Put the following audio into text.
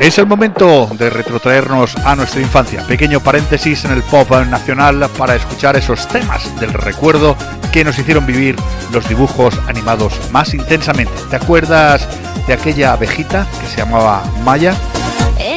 Es el momento de retrotraernos a nuestra infancia. Pequeño paréntesis en el pop nacional para escuchar esos temas del recuerdo que nos hicieron vivir los dibujos animados más intensamente. ¿Te acuerdas de aquella abejita que se llamaba Maya?